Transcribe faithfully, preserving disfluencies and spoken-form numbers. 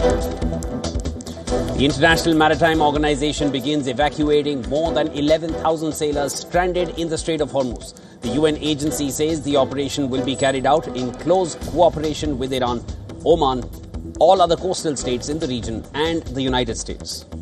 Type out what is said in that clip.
The International Maritime Organization begins evacuating more than eleven thousand sailors stranded in the Strait of Hormuz. The U N agency says the operation will be carried out in close cooperation with Iran, Oman, all other coastal states in the region and the United States.